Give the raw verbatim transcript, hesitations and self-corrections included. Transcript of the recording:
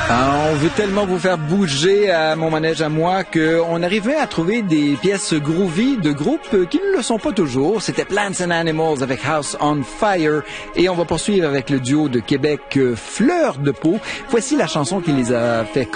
Ah, on veut tellement vous faire bouger à mon manège à moi qu'on arrivait à trouver des pièces groovy de groupes qui ne le sont pas toujours. C'était Plants and Animals avec House on Fire et on va poursuivre avec le duo de Québec Fleur de Peau. Voici la chanson qui les a fait